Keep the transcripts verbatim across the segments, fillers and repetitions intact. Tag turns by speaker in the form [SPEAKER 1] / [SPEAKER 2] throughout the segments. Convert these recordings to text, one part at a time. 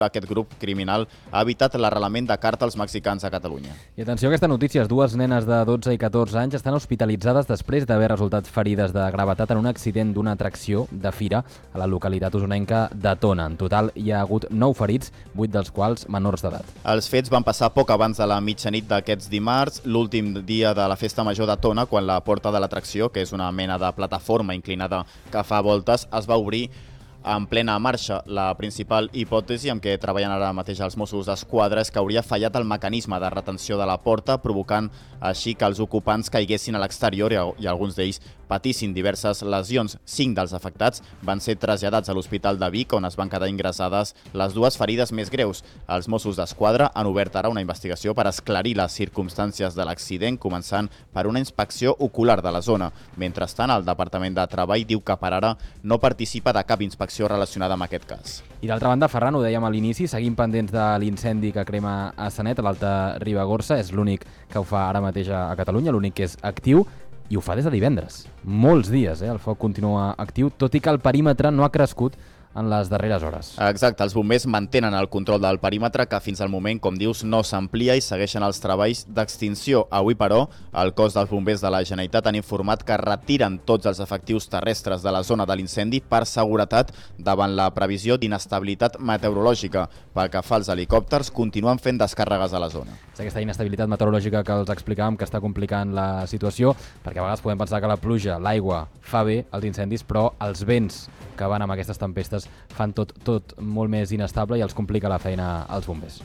[SPEAKER 1] Aquest grup criminal ha evitat l'arrelament de càrtels mexicans a Catalunya.
[SPEAKER 2] I atenció a aquesta notícia, dues nenes de dotze i catorze anys estan hospitalitzades després d'haver resultat ferides de gravetat en un accident d'una atracció de fira a la localitat usonenca de Tona. En total hi ha hagut nou ferits, vuit dels quals menors d'edat.
[SPEAKER 1] Els fets van passar poc abans de la mitjanit d'aquests dimarts, l'últim dia de la festa major de Tona, quan la porta de l'atracció, que és una mena de plataforma inclinada que fa voltes, es va obrir en plena marxa. La principal hipòtesi amb què treballen ara mateix els Mossos d'Esquadra és que hauria fallat el mecanisme de retenció de la porta, provocant així que els ocupants caiguessin a l'exterior i alguns d'ells patissin diverses lesions. Cinc dels afectats van ser traslladats a l'Hospital de Vic, on es van quedar ingressades les dues ferides més greus. Els Mossos d'Esquadra han obert ara una investigació per esclarir les circumstàncies de l'accident, començant per una inspecció ocular de la zona. Mentrestant, el Departament de Treball diu que per ara no participa de cap inspecció relacionada amb aquest cas.
[SPEAKER 2] I d'altra banda, Ferran, ho dèiem a l'inici, seguim pendents de l'incendi que crema a Sanet, a l'Alta Ribagorça. És l'únic que ho fa ara mateix a Catalunya, l'únic que és actiu, i ho fa des de divendres. Molts dies, eh? El foc continua actiu, tot i que el perímetre no ha crescut en les darreres hores.
[SPEAKER 1] Exacte, els bombers mantenen el control del perímetre, que fins al moment, com dius, no s'amplia i segueixen els treballs d'extinció. Avui, però, el cos dels bombers de la Generalitat han informat que retiren tots els efectius terrestres de la zona de l'incendi per seguretat davant la previsió d'inestabilitat meteorològica. Pel que fa als helicòpters, continuen fent descàrregues a la zona.
[SPEAKER 2] És aquesta inestabilitat meteorològica que els explicàvem que està complicant la situació, perquè a vegades podem pensar que la pluja, l'aigua, fa bé als incendis, però els vents que van amb aquestes tempestes fan tot, tot molt més inestable i els complica la feina als bombers.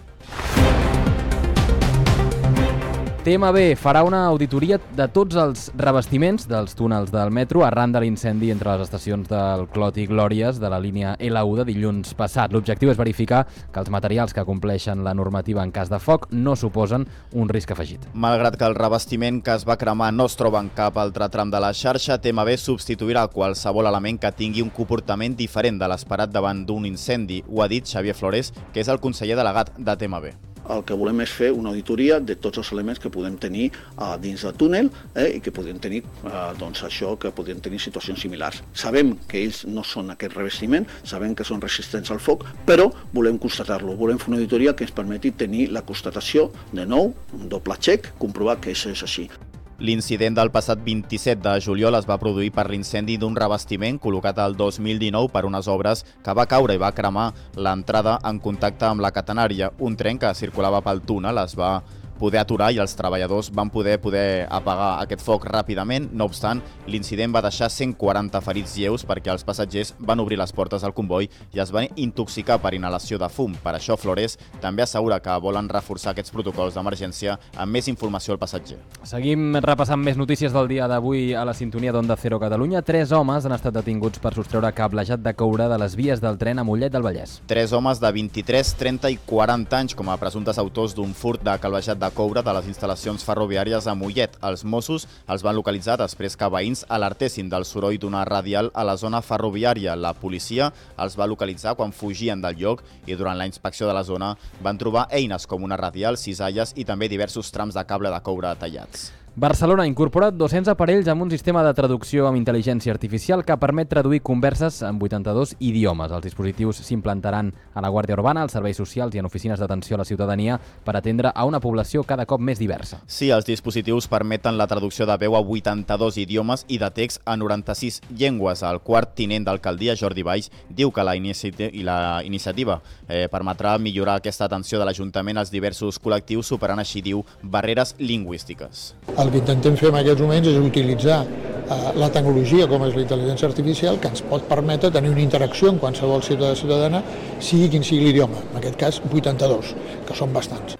[SPEAKER 2] T M B farà una auditoria de tots els revestiments dels túnels del metro arran de l'incendi entre les estacions del Clot i Glòries de la línia L u de dilluns passat. L'objectiu és verificar que els materials que compleixen la normativa en cas de foc no suposen un risc afegit.
[SPEAKER 1] Malgrat que el revestiment que es va cremar no es troba en cap altre tram de la xarxa, T M B substituirà qualsevol element que tingui un comportament diferent de l'esperat davant d'un incendi. Ho ha dit Xavier Flores, que és el conseller delegat de T M B.
[SPEAKER 3] El que volem és fer una auditoria de tots els elements que podem tenir uh, dins del túnel eh, i que podem tenir uh, doncs això, que podem tenir situacions similars. Sabem que ells no són aquest revestiment, sabem que són resistents al foc, però volem constatar-lo. Volem fer una auditoria que ens permeti tenir la constatació de nou, un doble check, comprovar que això és així.
[SPEAKER 1] L'incident del passat vint-i-set de juliol es va produir per l'incendi d'un revestiment col·locat el dos mil dinou per unes obres que va caure i va cremar l'entrada en contacte amb la catenària. Un tren que circulava pel túnel es va poder aturar i els treballadors van poder poder apagar aquest foc ràpidament. No obstant, l'incident va deixar cent quaranta ferits lleus perquè els passatgers van obrir les portes al comboi i es van intoxicar per inhalació de fum. Per això, Flores també assegura que volen reforçar aquests protocols d'emergència amb més informació al passatger.
[SPEAKER 2] Seguim repassant més notícies del dia d'avui a la sintonia d'Onda Cero Catalunya. Tres homes han estat detinguts per sostreure cablejat de coure de les vies del tren a Mollet del Vallès.
[SPEAKER 1] Tres homes de vint-i-tres, trenta i quaranta anys com a presumptes autors d'un furt de cablejat de de coure de les instal·lacions ferroviàries a Mollet. Els Mossos els van localitzar després que veïns alertessin del soroll d'una radial a la zona ferroviària. La policia els va localitzar quan fugien del lloc i durant la inspecció de la zona van trobar eines com una radial, cisalles i també diversos trams de cable de coure tallats.
[SPEAKER 2] Barcelona ha incorporat dos-cents aparells amb un sistema de traducció amb intel·ligència artificial que permet traduir converses en vuitanta-dos idiomes. Els dispositius s'implantaran a la Guàrdia Urbana, als serveis socials i en oficines d'atenció a la ciutadania per atendre a una població cada cop més diversa.
[SPEAKER 1] Sí, els dispositius permeten la traducció de veu a vuitanta-dos idiomes i de text a noranta-sis llengües. El quart tinent d'alcaldia, Jordi Valls, diu que la, inici i la iniciativa eh, permetrà millorar aquesta atenció de l'Ajuntament als diversos col·lectius, superant així, diu, barreres lingüístiques.
[SPEAKER 4] El que intentem fer en aquests moments és utilitzar eh, la tecnologia com és la intel·ligència artificial que ens pot permetre tenir una interacció amb qualsevol ciutadà ciutadana, sigui quin sigui l'idioma, en aquest cas vuitanta-dos, que són bastants.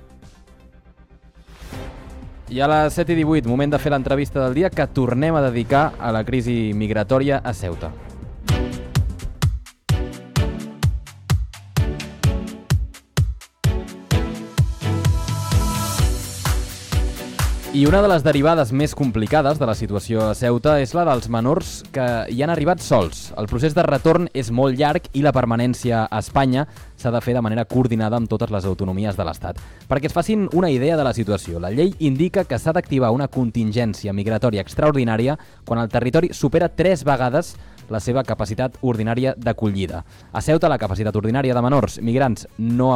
[SPEAKER 2] I a les set i divuit, moment de fer l'entrevista del dia que tornem a dedicar a la crisi migratòria a Ceuta. I una de les derivades més complicades de la situació a Ceuta és la dels menors que hi han arribat sols. El procés de retorn és molt llarg i la permanència a Espanya s'ha de fer de manera coordinada amb totes les autonomies de l'Estat. Perquè es facin una idea de la situació, la llei indica que s'ha d'activar una contingència migratòria extraordinària quan el territori supera tres vegades la seva capacitat ordinària d'acollida. A Ceuta, la capacitat ordinària de menors migrants no